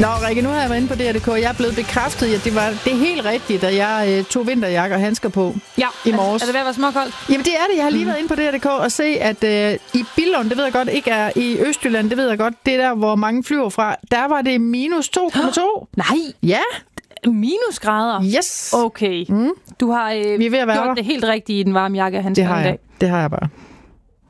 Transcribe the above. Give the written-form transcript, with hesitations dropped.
Nå, Rikke, nu har jeg været inde på DR.dk. Jeg er blevet bekræftet, at det er helt rigtigt, at jeg tog vinterjakke og handsker på i morges. Er det ved at være småkoldt? Jamen, det er det. Jeg har lige været inde på DR.dk og se, at i Billund, det ved jeg godt, ikke er i Østjylland, det ved jeg godt, det der, hvor mange flyver fra, der var det minus 2,2. Nej. Ja. Minusgrader? Yes. Okay. Du har Vi er ved at være gjort der. det helt rigtigt i den varme jakke, han skal i dag. Det har jeg bare.